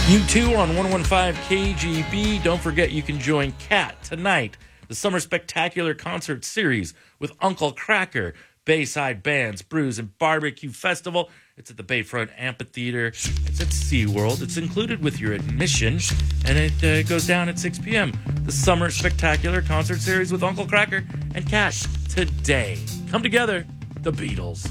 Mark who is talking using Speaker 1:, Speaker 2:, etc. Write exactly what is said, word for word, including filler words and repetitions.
Speaker 1: You too on one oh one point five K G B. Don't forget you can join Kat tonight, the Summer Spectacular Concert Series with Uncle Kracker, Bayside Bands, Brews, and Barbecue Festival. It's at the Bayfront Amphitheater. It's at SeaWorld. It's included with your admission, and it uh, goes down at six p.m. The Summer Spectacular Concert Series with Uncle Kracker and Kat today. Come together, the Beatles.